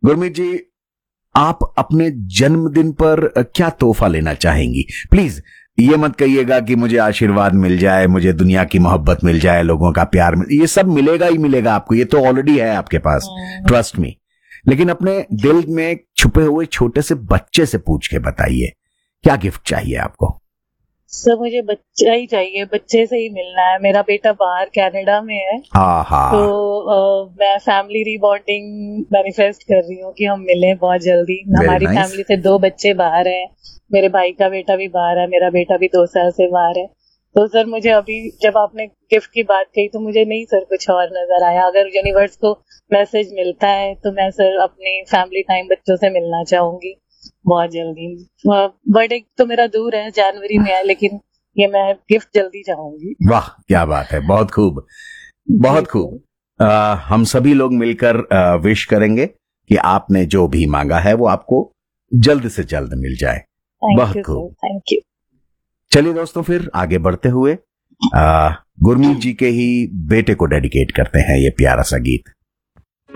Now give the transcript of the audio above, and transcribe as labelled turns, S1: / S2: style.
S1: गुरमीत जी, आप अपने जन्मदिन पर क्या तोहफा लेना चाहेंगी? प्लीज ये मत कहिएगा कि मुझे आशीर्वाद मिल जाए, मुझे दुनिया की मोहब्बत मिल जाए, लोगों का प्यार मिल, ये सब मिलेगा ही मिलेगा आपको, ये तो ऑलरेडी है आपके पास, ट्रस्ट मी। लेकिन अपने दिल में छुपे हुए छोटे से बच्चे से पूछ के बताइए, क्या गिफ्ट चाहिए आपको?
S2: सर मुझे बच्चा ही चाहिए, बच्चे से ही मिलना है। मेरा बेटा बाहर कनाडा में है, तो मैं फैमिली रीबॉन्डिंग मैनिफेस्ट कर रही हूँ कि हम मिलें बहुत जल्दी। हमारी फैमिली से 2 बच्चे बाहर हैं, मेरे भाई का बेटा भी बाहर है, मेरा बेटा भी 2 साल से बाहर है। तो सर मुझे अभी जब आपने गिफ्ट की बात कही तो मुझे नहीं सर कुछ और नजर आया। अगर यूनिवर्स को मैसेज मिलता है तो मैं सर अपनी फैमिली टाइम बच्चों से मिलना चाहूंगी बहुत जल्दी। बर्थडे तो मेरा दूर है, जनवरी में है, लेकिन ये मैं गिफ्ट जल्दी चाहूंगी।
S1: वाह क्या बात है, बहुत खूब, बहुत खूब। हम सभी लोग मिलकर विश करेंगे कि आपने जो भी मांगा है वो आपको जल्द से जल्द मिल जाए। बहुत खूब,
S2: थैंक यू।
S1: चलिए दोस्तों, फिर आगे बढ़ते हुए गुरमीत जी के ही बेटे को डेडिकेट करते हैं ये प्यारा सा गीत।